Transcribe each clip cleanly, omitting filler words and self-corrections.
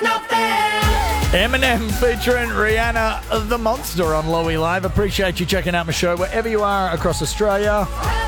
not fair. Eminem featuring Rihanna, The Monster on Lowy Live. Appreciate you checking out my show wherever you are across Australia.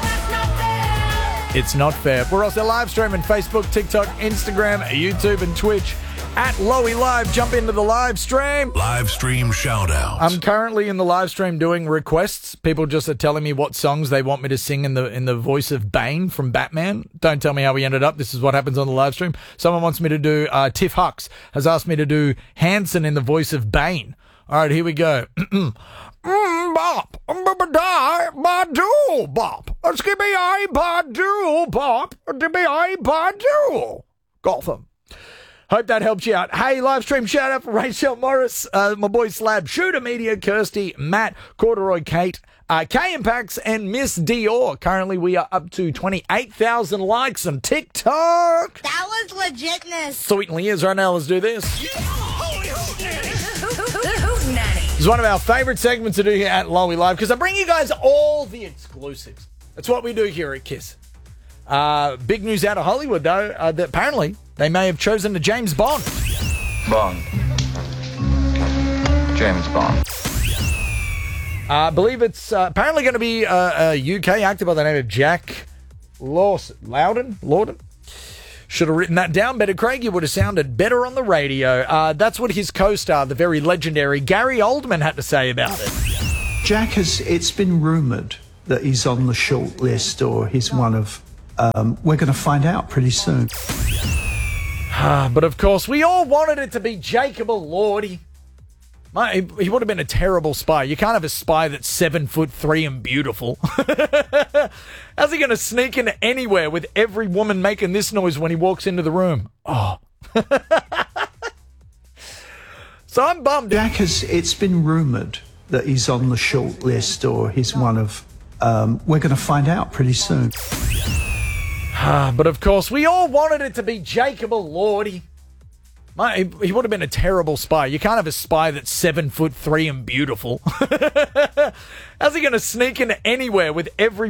It's not fair. We're also live streaming Facebook, TikTok, Instagram, YouTube, and Twitch at Lowy Live. Jump into the live stream. Live stream shout-outs. I'm currently in the live stream doing requests. People just are telling me what songs they want me to sing in the voice of Bane from Batman. Don't tell me how we ended up. This is what happens on the live stream. Someone wants me to do, Tiff Hux has asked me to do Hanson in the voice of Bane. All right, here we go. Bop, die, ba-doo, bop, skibby-I, ba-doo, bop, dibby-I, ba-doo. Gotham. Hope that helps you out. Hey, live stream shout out for Rachel Morris, my boy Slab, Shooter Media, Kirsty, Matt, Corduroy, Kate, K Impacts, and Miss Dior. Currently, we are up to 28,000 likes on TikTok. That was legitness. Certainly is. Right now, let's do this. Holy Hoot nanny. It's one of our favorite segments to do here at Lowy Live because I bring you guys all the exclusives. That's what we do here at KISS. Big news out of Hollywood, though, that apparently they may have chosen a James Bond. Bond. James Bond. I believe it's apparently going to be a UK actor by the name of Jack Lawden. Should have written that down better, Craig. You would have sounded better on the radio. That's what his co-star, the very legendary Gary Oldman, had to say about it. Jack it's been rumoured that he's on the short list or he's one of... we're going to find out pretty soon. But of course, we all wanted it to be Jacob Elordi. He would have been a terrible spy. You can't have a spy that's 7'3" and beautiful. How's he going to sneak into anywhere with every woman making this noise when he walks into the room? Oh. So I'm bummed. Jack it's been rumoured that he's on the short list or he's one of... we're going to find out pretty soon. But of course, we all wanted it to be Jacob Elordi. He would have been a terrible spy. You can't have a spy that's 7'3" and beautiful. How's he going to sneak into anywhere with every